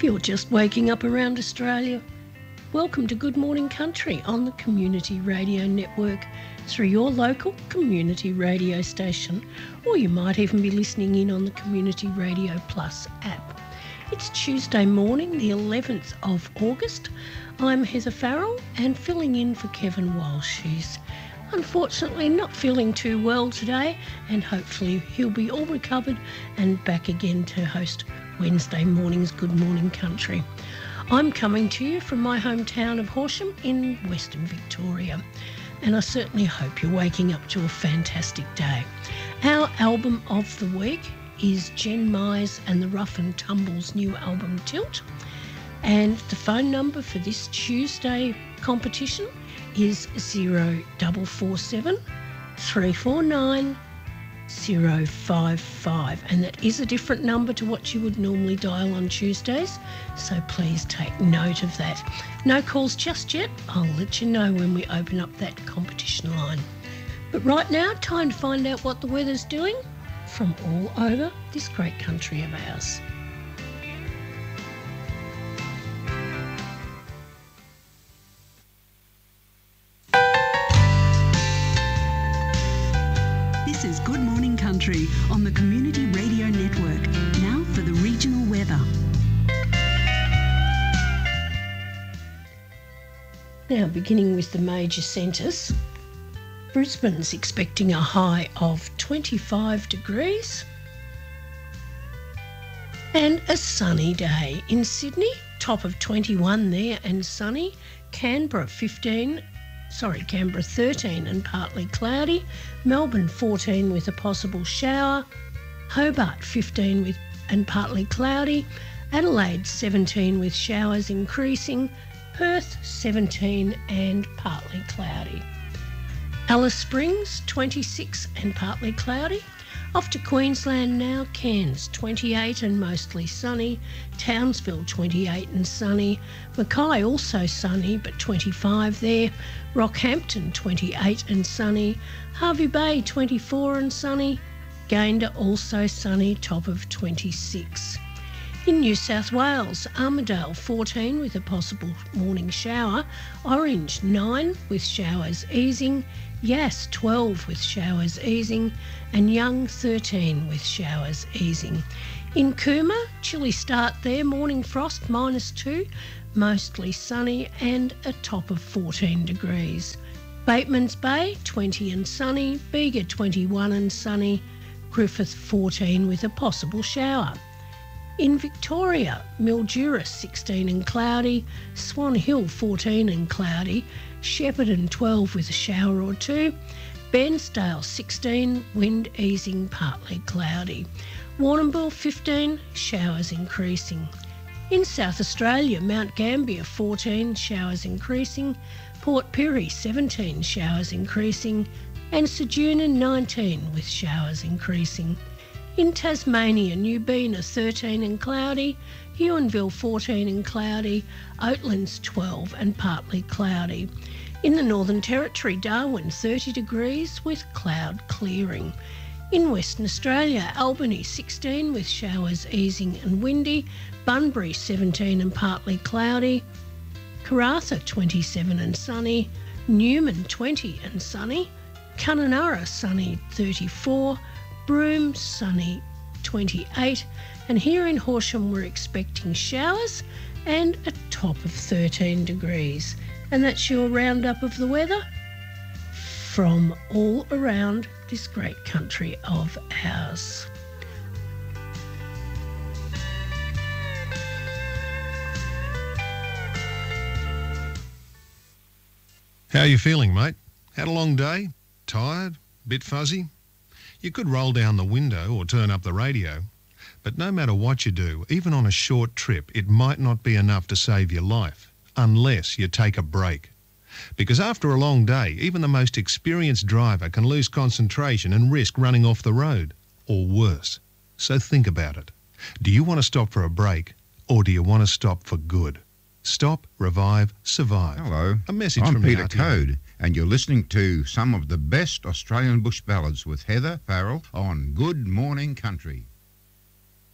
If you're just waking up around Australia, welcome to Good Morning Country on the Community Radio Network through your local community radio station, or you might even be listening in on the Community Radio Plus app. It's Tuesday morning, the 11th of August. I'm Heather Farrell and filling in for Kevin Walsh, who's unfortunately not feeling too well today, and hopefully he'll be all recovered and back again to host Wednesday morning's Good Morning Country. I'm coming to you from my hometown of Horsham in Western Victoria, and I certainly hope you're waking up to a fantastic day. Our album of the week is Jen Mize and the Rough and Tumble's new album Tilt, and the phone number for this Tuesday competition is 0447 349 055, and that is a different number to what you would normally dial on Tuesdays, so please take note of that. No calls just yet. I'll let you know when we open up that competition line. But right now, time to find out what the weather's doing from all over this great country of ours. This is Good Morning Country on the Community Radio Network. Now for the regional weather. Now, beginning with the major centres, Brisbane's expecting a high of 25 degrees and a sunny day. In Sydney, top of 21 there and sunny. Canberra 13 and partly cloudy. Melbourne 14 with a possible shower. Hobart 15 and partly cloudy. Adelaide 17 with showers increasing. Perth 17 and partly cloudy. Alice Springs 26 and partly cloudy. Off to Queensland now, Cairns 28 and mostly sunny, Townsville 28 and sunny, Mackay also sunny but 25 there, Rockhampton 28 and sunny, Hervey Bay 24 and sunny, Gayndah also sunny, top of 26. In New South Wales, Armidale 14 with a possible morning shower, Orange 9 with showers easing, Yass 12 with showers easing, and Young 13 with showers easing. In Cooma, chilly start there, morning frost -2, mostly sunny and a top of 14 degrees. Batemans Bay 20 and sunny, Bega 21 and sunny, Griffith 14 with a possible shower. In Victoria, Mildura 16 and cloudy, Swan Hill 14 and cloudy, Shepparton 12 with a shower or two, Bairnsdale 16, wind easing, partly cloudy, Warrnambool 15, showers increasing. In South Australia, Mount Gambier 14, showers increasing, Port Pirie 17, showers increasing, and Ceduna 19 with showers increasing. In Tasmania, Newbina 13 and cloudy, Huonville 14 and cloudy, Oatlands 12 and partly cloudy. In the Northern Territory, Darwin 30 degrees with cloud clearing. In Western Australia, Albany 16 with showers easing and windy, Bunbury 17 and partly cloudy, Karratha 27 and sunny, Newman 20 and sunny, Kununurra sunny 34, Broome sunny 28, and here in Horsham we're expecting showers and a top of 13 degrees. And that's your roundup of the weather from all around this great country of ours. How are you feeling, mate? Had a long day? Tired? Bit fuzzy? You could roll down the window or turn up the radio. But no matter what you do, even on a short trip, it might not be enough to save your life, unless you take a break. Because after a long day, even the most experienced driver can lose concentration and risk running off the road, or worse. So think about it. Do you want to stop for a break, or do you want to stop for good? Stop, revive, survive. Hello, a message I'm from Peter RTO. Code, and you're listening to some of the best Australian bush ballads with Heather Farrell on Good Morning Country.